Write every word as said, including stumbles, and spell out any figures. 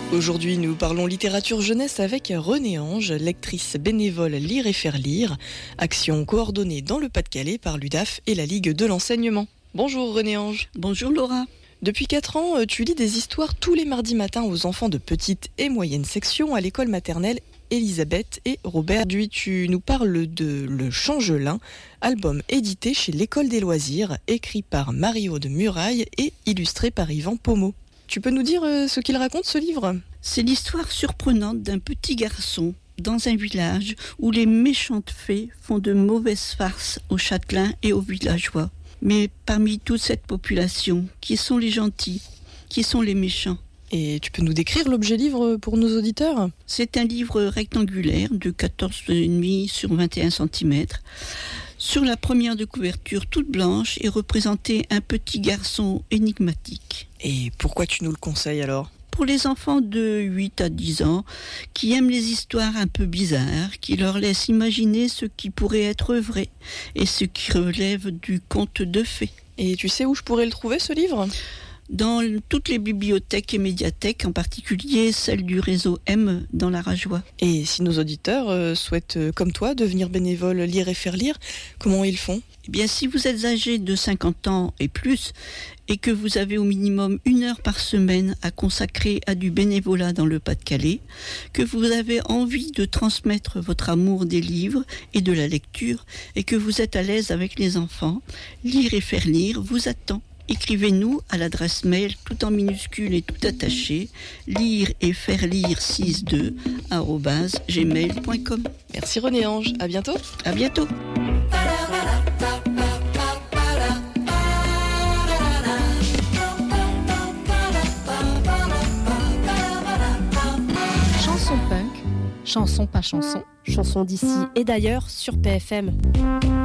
Aujourd'hui, nous parlons littérature jeunesse avec Renée Ange, lectrice bénévole Lire et faire lire, action coordonnée dans le Pas-de-Calais par l'U D A F et la Ligue de l'enseignement. Bonjour Renée Ange. Bonjour Laura. Depuis quatre ans, tu lis des histoires tous les mardis matins aux enfants de petite et moyenne section à l'école maternelle Elisabeth et Robert Duy. Tu nous parles de Le Changelin, album édité chez l'École des loisirs, écrit par Marie-Aude Muraille et illustré par Yvan Pommeau. Tu peux nous dire ce qu'il raconte, ce livre ? C'est l'histoire surprenante d'un petit garçon dans un village où les méchantes fées font de mauvaises farces aux châtelains et aux villageois. Mais parmi toute cette population, qui sont les gentils ? Qui sont les méchants ? Et tu peux nous décrire l'objet livre pour nos auditeurs ? C'est un livre rectangulaire de quatorze virgule cinq sur vingt et un centimètres. Sur la première de couverture, toute blanche, est représenté un petit garçon énigmatique. Et pourquoi tu nous le conseilles alors ? Pour les enfants de huit à dix ans, qui aiment les histoires un peu bizarres, qui leur laissent imaginer ce qui pourrait être vrai et ce qui relève du conte de fées. Et tu sais où je pourrais le trouver, ce livre ? Dans toutes les bibliothèques et médiathèques, en particulier celle du réseau M dans la Rajoie. Et si nos auditeurs euh, souhaitent, euh, comme toi, devenir bénévoles Lire et faire lire, comment ils font ? Eh bien, si vous êtes âgé de cinquante ans et plus, et que vous avez au minimum une heure par semaine à consacrer à du bénévolat dans le Pas-de-Calais, que vous avez envie de transmettre votre amour des livres et de la lecture, et que vous êtes à l'aise avec les enfants, Lire et faire lire vous attend. Écrivez-nous à l'adresse mail tout en minuscules et tout attaché, lire et faire lire soixante-deux arobase gmail point com. Merci Renée Ange, à bientôt. À bientôt. Chanson punk, chanson pas chanson, chanson d'ici et d'ailleurs sur P F M.